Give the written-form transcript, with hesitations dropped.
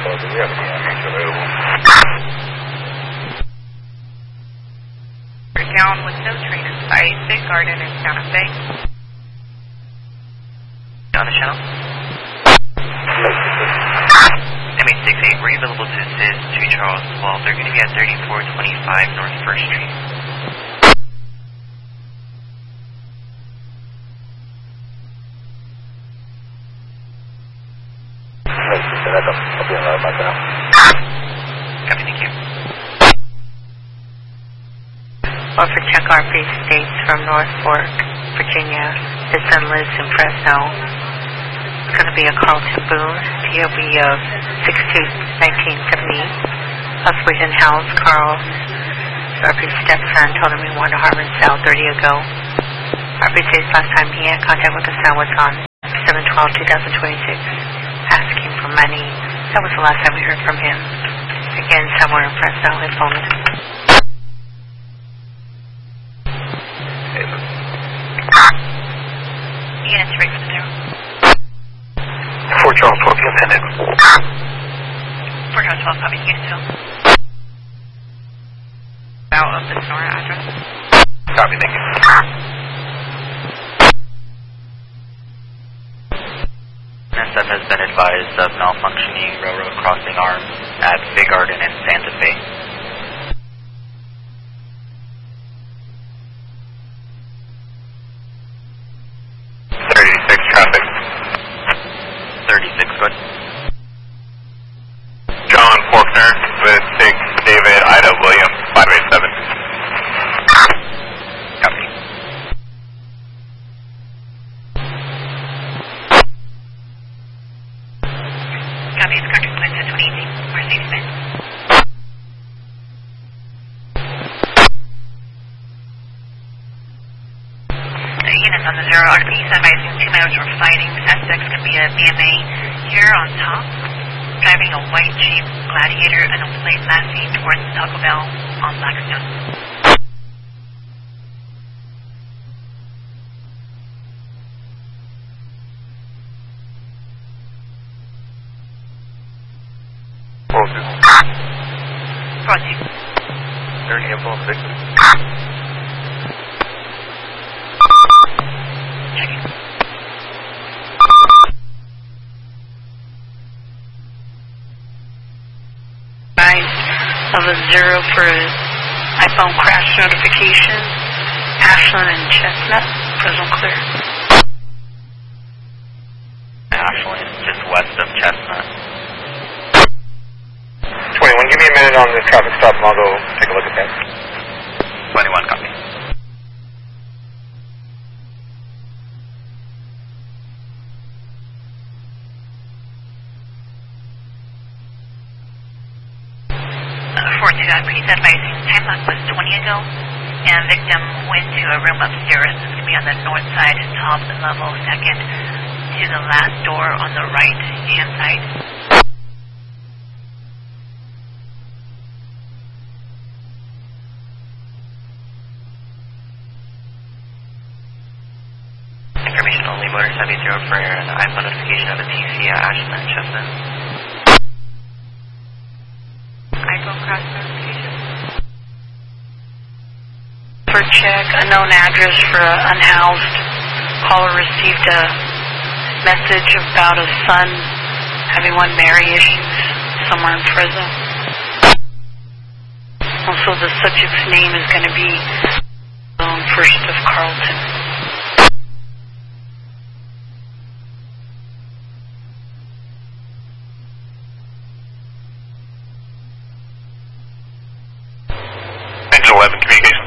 Do we have any answer available? Down with no train in sight, Big Garden in Santa Fe. On the channel? MH68, were you available to assist to Charles? Well, they're going to be at 3425 North 1st Street. Copy, thank you. Or for check our base states from North Fork, Virginia. His son lives in Fresno. It's going to be a Carlton Boone, POB of 6/2/1970. Possibly in house. Carl, RP's stepson, told him he wanted to Harmon South 30 ago. RP says last time he had contact with the son was on 7/12/2026, asking for money. That was the last time we heard from him. Again, somewhere in Fresno, his phone is. Units ready for 0. Fort Charles 12, you attended. Fort Charles 12, copy, unit 0. Out of the Sonora address. Copy, thank you. NSF has been advised of malfunctioning railroad crossing arms at Big Garden and Santa Fe. Traffic. 36, good. John Faulkner with 6 David Ida Williams 587. Copy. Copy, it's contact with 2018. Mercedes-Benz. Units on the 0 RP, advising 2 minutes for fighting. Suspects could be a BMA here on top, driving a white Jeep Gladiator and a plate lassie towards Taco Bell on Blackstone. Proceed. 30 Impulse 6. Checking. Of a 0 for iPhone crash notification. Ashland and Chestnut, present clear. Ashland, just west of Chestnut. 21, give me a minute on this traffic stop and I'll go take a look at that. 21, copy. Please advising time lock was 20 ago, and victim went to a room upstairs. It's going to be on the north side, top level, second to the last door on the right hand side. Information only, motor 70 for an iPhone notification of a TC at Ashland, Chestnut. iPhone crash notification. For check, unknown address for unhoused. Caller received a message about a son having one Mary issues somewhere in Fresno. Also, the subject's name is going to be First of Carlton. Engine 11, communication